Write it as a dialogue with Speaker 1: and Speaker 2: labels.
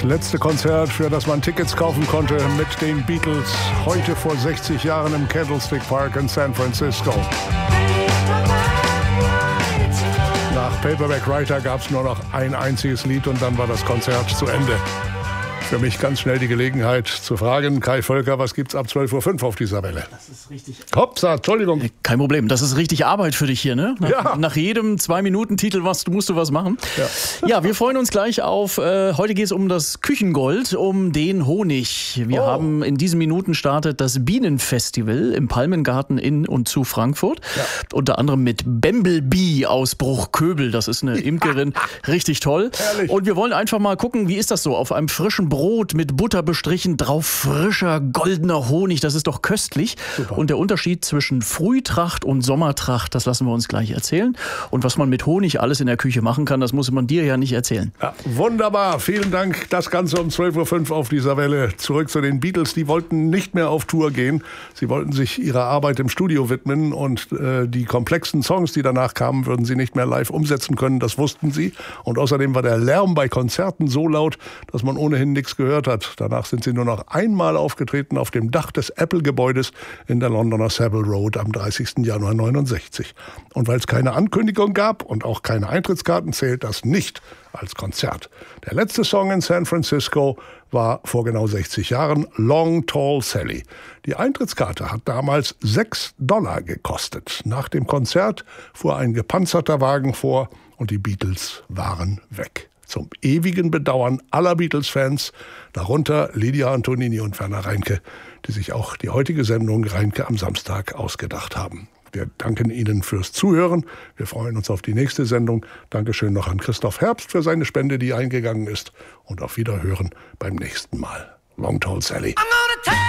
Speaker 1: Das letzte Konzert, für das man Tickets kaufen konnte mit den Beatles, heute vor 60 Jahren im Candlestick Park in San Francisco. Nach Paperback Writer gab es nur noch ein einziges Lied und dann war das Konzert zu Ende. Für mich ganz schnell die Gelegenheit zu fragen, Kai Völker, was gibt's ab 12.05 Uhr auf dieser Welle?
Speaker 2: Das ist richtig.
Speaker 1: Hopsa, Entschuldigung.
Speaker 2: Kein Problem, das ist richtig Arbeit für dich hier, ne? Nach jedem 2-Minuten-Titel musst du was machen. Ja, wir freuen uns gleich auf, heute geht es um das Küchengold, um den Honig. Wir haben in diesen Minuten startet das Bienenfestival im Palmengarten in und zu Frankfurt. Ja. Unter anderem mit Bumblebee aus Bruchköbel, das ist eine Imkerin, richtig toll.
Speaker 1: Herrlich.
Speaker 2: Und wir wollen einfach mal gucken, wie ist das so auf einem frischen Brot mit Butter bestrichen, drauf frischer, goldener Honig, das ist doch köstlich. Super. Und der Unterschied zwischen Frühtracht und Sommertracht, das lassen wir uns gleich erzählen. Und was man mit Honig alles in der Küche machen kann, das muss man dir ja nicht erzählen. Ja,
Speaker 1: wunderbar, vielen Dank. Das Ganze um 12.05 Uhr auf dieser Welle. Zurück zu den Beatles, die wollten nicht mehr auf Tour gehen. Sie wollten sich ihrer Arbeit im Studio widmen und die komplexen Songs, die danach kamen, würden sie nicht mehr live umsetzen können, das wussten sie. Und außerdem war der Lärm bei Konzerten so laut, dass man ohnehin nichts gehört hat. Danach sind sie nur noch einmal aufgetreten auf dem Dach des Apple-Gebäudes in der Londoner Savile Road am 30. Januar 1969. Und weil es keine Ankündigung gab und auch keine Eintrittskarten, zählt das nicht als Konzert. Der letzte Song in San Francisco war vor genau 60 Jahren Long Tall Sally. Die Eintrittskarte hat damals $6 gekostet. Nach dem Konzert fuhr ein gepanzerter Wagen vor und die Beatles waren weg. Zum ewigen Bedauern aller Beatles-Fans, darunter Lydia Antonini und Werner Reinke, die sich auch die heutige Sendung Reinke am Samstag ausgedacht haben. Wir danken Ihnen fürs Zuhören. Wir freuen uns auf die nächste Sendung. Dankeschön noch an Christoph Herbst für seine Spende, die eingegangen ist. Und auf Wiederhören beim nächsten Mal. Long Tall Sally.